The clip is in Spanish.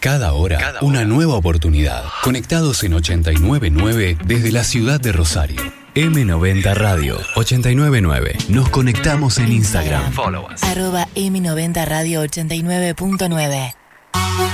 Cada hora, una nueva oportunidad. Conectados en 89.9 desde la ciudad de Rosario. M90 Radio 89.9. Nos conectamos en Instagram. @M90 Radio 89.9.